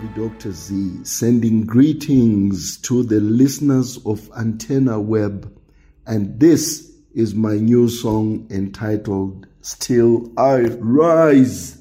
Dr. Z, sending greetings to the listeners of Antenna Web, and this is my new song entitled Still I Rise.